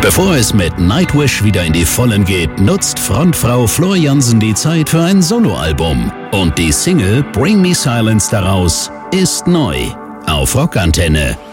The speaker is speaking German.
Bevor es mit Nightwish wieder in die Vollen geht, nutzt Frontfrau Floor Jansen die Zeit für ein Soloalbum. Und die Single Bring Me Silence daraus ist neu auf Rockantenne.